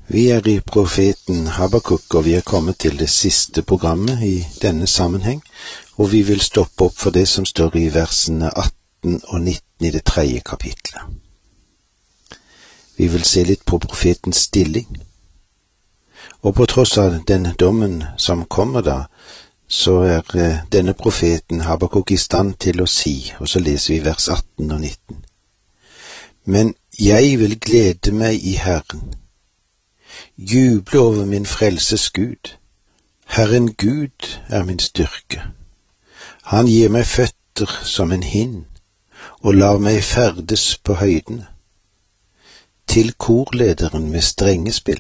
Vi er i profeten Habakuk, og vi er kommet til det siste programmet i denne sammenheng, og vi vil stoppe opp for det som står i versene 18 og 19 i det 3. kapitlet. Vi vil se litt på profetens stilling, og på tross av den dommen som kommer da, så er denne profeten Habakuk i stand til å si, og så leser vi vers 18 og 19. Men jeg vil glede meg i Herren, juble over min frelses Gud. Herren Gud er min styrke. Han gir meg føtter som en hind, og lar meg ferdes på høydene. Til korlederen med strengespill.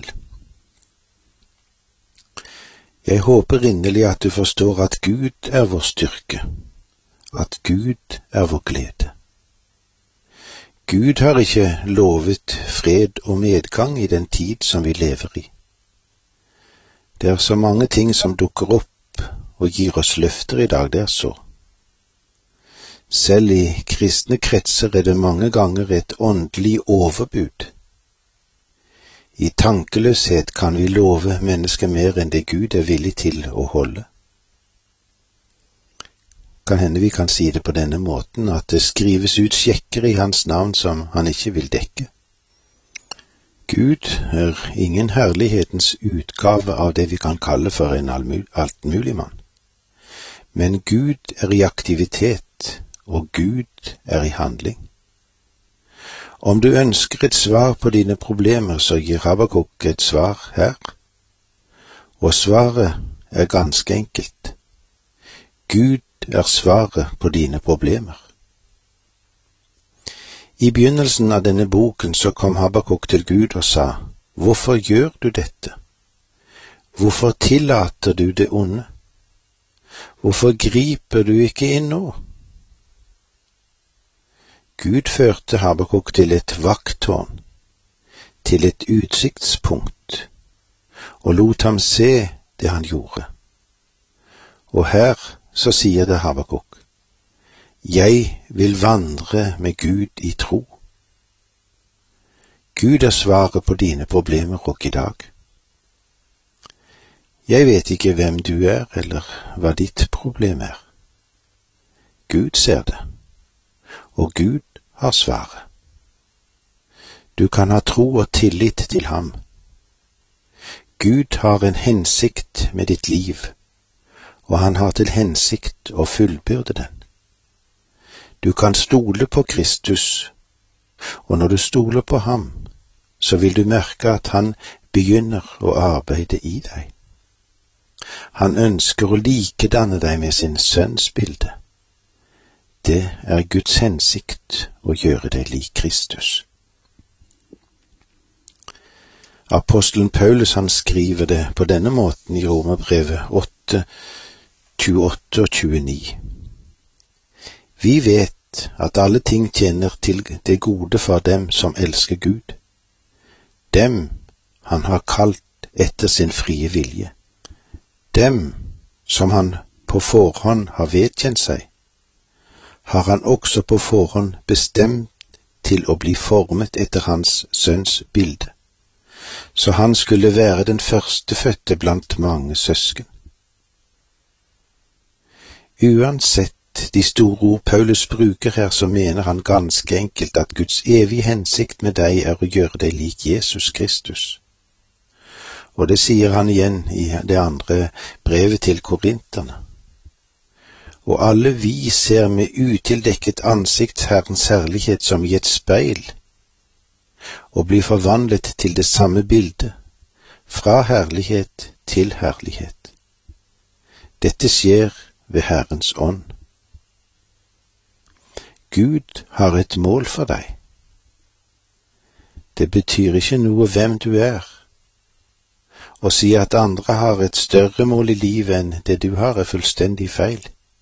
Jeg håper inderlig at du forstår at Gud er vår styrke, at Gud er vår glede. Gud har ikke lovet fred og medgang i den tid som vi lever i. Det er så mange ting som dukker opp og gir oss løfter i dag, det er så. Selv i kristne kretser er det mange ganger et åndelig overbud. I tankeløshet kan vi love mennesker mer enn det Gud er villig til å holde. Kan hende vi kan si det på denne måten, at det skrives ut sjekker i hans navn som han ikke vil dekke. Gud er ingen herlighetens utgave av det vi kan kalle for en altmulig mann. Men Gud er i aktivitet, og Gud er i handling. Om du ønsker et svar på dine problemer, så gir Habakuk et svar her. Og svaret er ganske enkelt. Gud er svaret på dine problemer. I begynnelsen av denne boken så kom Habakuk til Gud og sa, hvorfor gjør du dette? Hvorfor tillater du det onde? Hvorfor griper du ikke inn nå? Gud førte Habakuk til et vakttårn, til et utsiktspunkt, og lot ham se det han gjorde. Og her så sier det Habakuk, jeg vil vandre med Gud i tro. Gud er svaret på dine problemer og i dag. Jeg vet ikke hvem du er, eller hva ditt problem er. Gud ser det, og Gud har svaret. Du kan ha tro og tillit til ham. Gud har en hensikt med ditt liv, og han har til hensikt å fullbyrde den. Du kan stole på Kristus, og når du stoler på ham, så vil du merke at han begynner å arbeide i deg. Han ønsker å likedanne deg med sin sønns bilde. Det er Guds hensikt å gjøre deg lik Kristus. Apostelen Paulus han skriver det på denne måten i Romerbrevet 8, 28 og 29. Vi vet at alle ting tjener til det gode for dem som elsker Gud, dem han har kalt etter sin frie vilje, dem som han på forhånd har vedkjent seg, har han også på forhånd bestemt til å bli formet etter hans sønns bilde, så han skulle være den førstefødte blant mange søsken. Uansett de store ord Paulus bruker her, så mener han ganske enkelt at Guds evige hensikt med deg er å gjøre deg lik Jesus Kristus. Og det sier han igjen i det andre brevet til korinterne. Og alle vi ser med utildekket ansikt Herrens herlighet som i et speil, og blir forvandlet til det samme bildet, fra herlighet til herlighet. Dette skjer ved Herrens ånd. Gud har et mål for deg. Det betyr ikke noe hvem du er. Å si at andre har et større mål i livet enn det du har, er fullstendig feil.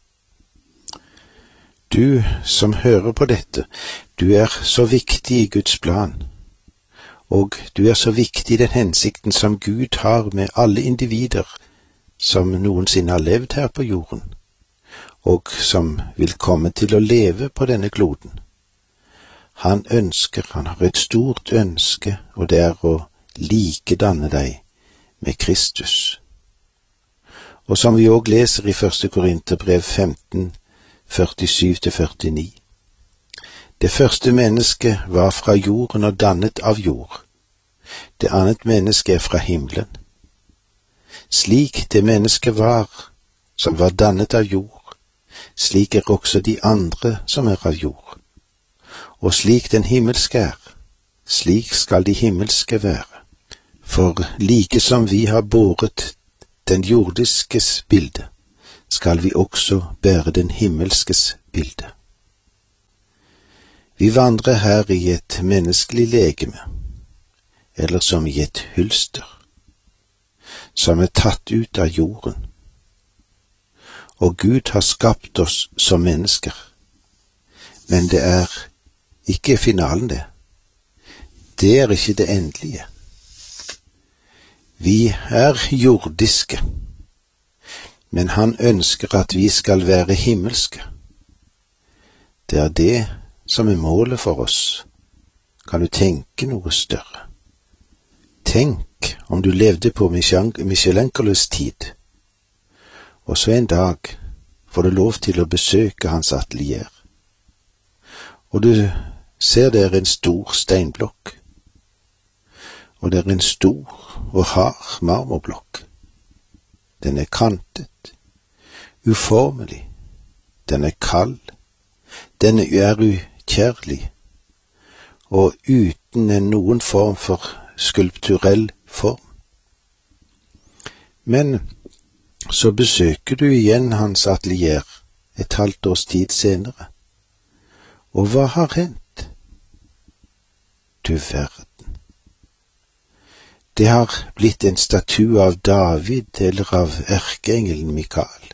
Du som hører på dette, du er så viktig i Guds plan, og du er så viktig i den hensikten som Gud har med alle individer som noensinne har levd her på jorden, og som vil komme til å leve på denne kloden. Han har et stort ønske, og det er å likedanne deg med Kristus. Og som vi også leser i 1. Korinterbrev 15, 47-49. Det første mennesket var fra jorden og dannet av jord. Det annet menneske er fra himmelen. Slik det mennesket var, som var dannet av jord, slik er også de andre som er av jord. Og slik den himmelske er, slik skal de himmelske være. For like som vi har båret den jordiskes bilde, skal vi også bære den himmelskes bilde. Vi vandrer her i et menneskelig legeme, eller som i et hylster, som er tatt ut av jorden. Og Gud har skapt oss som mennesker, men det er ikke finalen det. Det er ikke det endelige. Vi er jordiske, men han ønsker at vi skal være himmelske. Det er det som er målet for oss. Kan du tenke noe større? Tenk om du levde på Michelenkolos tid, og så en dag får du lov til å besøke hans atelier. Og du ser det er en stor steinblokk, og det er en stor og hard marmorblokk. Den er kantet, uformelig, den er kald, den er ukjærlig, og uten noen form for skulpturell form. Men så besøker du igjen hans atelier et halvt års tid senere. Og hva har hendt? Du verden. Det har blitt en statue av David eller av erkeengelen Mikael.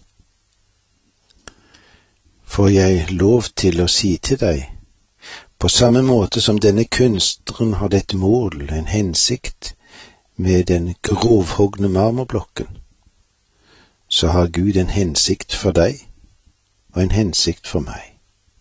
Får jeg lov til å si til deg, på samme måte som denne kunstneren hadde et mål, en hensikt, med den grovhogne marmorblokken, så har Gud en hensikt for deg og en hensikt for meg.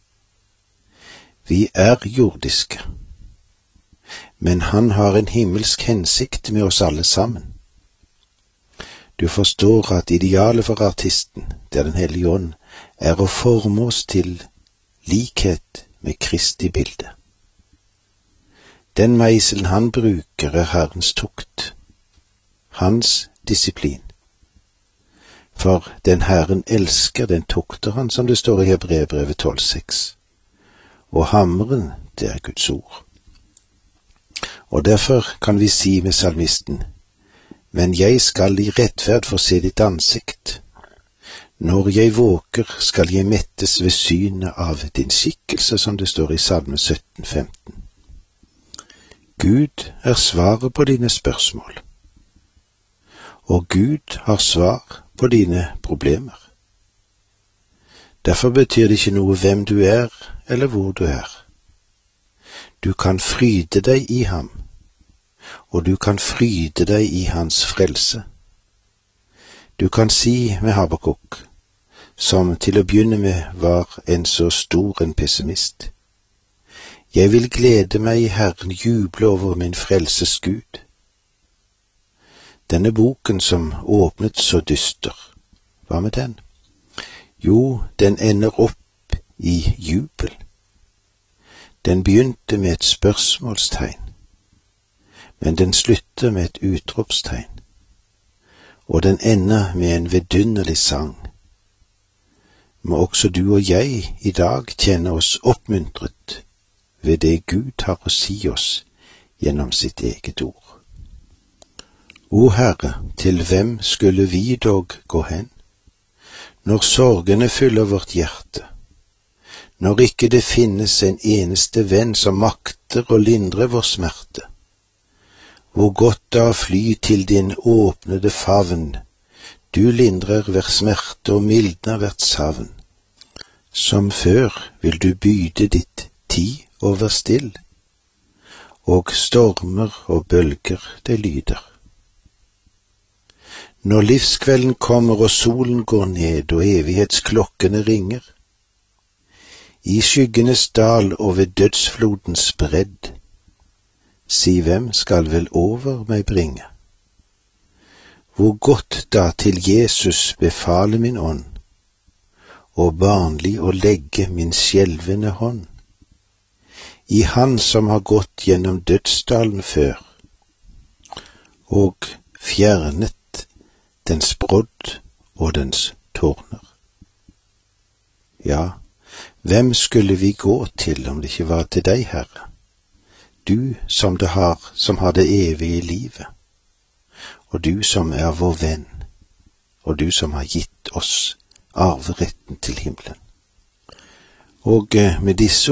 Vi er jordiske, men han har en himmelsk hensikt med oss alle sammen. Du forstår at idealet for artisten, det er Den hellige ånd, er å forme oss til likhet med Kristi bilde. Den meiselen han bruker er Herrens tukt, hans disiplin. For den Herren elsker, den tukter han, som det står i Hebreerbrevet 12,6. Og hammeren, det er Guds ord. Og derfor kan vi si med salmisten, men jeg skal i rettferd få se ditt ansikt. Når jeg våker, skal jeg mettes ved synet av din skikkelse, som det står i Salme 17,15. Gud er svaret på dine spørsmål, og Gud har svar på dine problemer. Derfor betyr det ikke noe hvem du er, eller hvor du er. Du kan fryde deg i ham, og du kan fryde deg i hans frelse. Du kan si med Habakuk, som til å begynne med var en så stor en pessimist, jeg vil glede meg i Herren, juble over min frelses Gud. Denne boken som åpnet så dyster, hva med den? Jo, den ender opp i jubel. Den begynte med et spørsmålstegn, men den slutter med et utropstegn, og den ender med en vidunderlig sang. Må også du og jeg i dag kjenne oss oppmuntret ved det Gud har å si oss gjennom sitt eget ord. O Herre, til hvem skulle vi dog gå hen, når sorgene fyller vårt hjerte, når ikke det finnes en eneste venn som makter å lindre vår smerte? Hvor godt da fly til din åpnede favn, du lindrer hver smerte og mildner hvert savn. Som før vil du byde ditt tid over still, og stormer og bølger det lyder. Når livskvelden kommer og solen går ned og evighetsklokkene ringer, i skyggenes dal og ved dødsflodens bredd, Si hvem skal vel over meg bringe? Hvor godt da til Jesus befale min ånd, og barnlig å legge min skjelvende hånd, i Han som har gått gjennom dødsdalen før, og fjernet dens brodd og dens tårner. Ja, hvem skulle vi gå til om det ikke var til deg, Herre? Du som har det evige livet, og du som er vår venn, og du som har gitt oss arveretten til himmelen. Og med disse